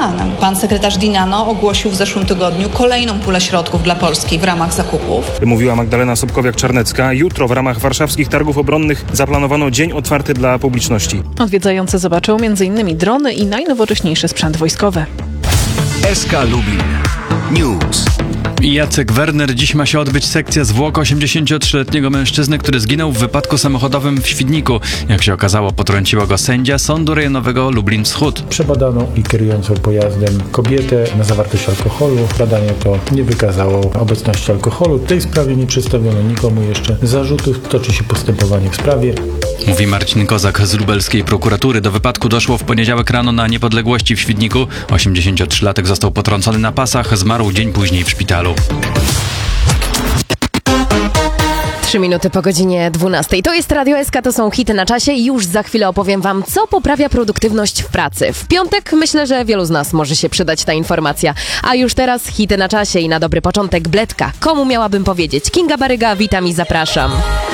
naturalnym. Pan sekretarz Dinano ogłosił w zeszłym tygodniu kolejną pulę środków dla Polski w ramach zakupów. Mówiła Magdalena Sobkowiak-Czarnecka. Jutro w ramach warszawskich targów obronnych zaplanowano dzień otwarty dla publiczności. Odwiedzający zobaczą m.in. drony i najnowocześniejszy sprzęt wojskowy. SK Lublin News. Jacek Werner. Dziś ma się odbyć sekcja zwłok 83-letniego mężczyzny, który zginął w wypadku samochodowym w Świdniku. Jak się okazało, potrąciła go sędzia Sądu Rejonowego Lublin Wschód. Przebadano i kierującą pojazdem kobietę na zawartość alkoholu. Badanie to nie wykazało obecności alkoholu. W tej sprawie nie przedstawiono nikomu jeszcze zarzutów. Toczy się postępowanie w sprawie. Mówi Marcin Kozak z lubelskiej prokuratury. Do wypadku doszło w poniedziałek rano na Niepodległości w Świdniku. 83-latek został potrącony na pasach, zmarł dzień później w szpitalu. 3 minuty po godzinie 12. To jest Radio SK, to są hity na czasie i już za chwilę opowiem wam, co poprawia produktywność w pracy. W piątek myślę, że wielu z nas może się przydać ta informacja. A już teraz hity na czasie i na dobry początek Bledka. Komu miałabym powiedzieć? Kinga Baryga, witam i zapraszam.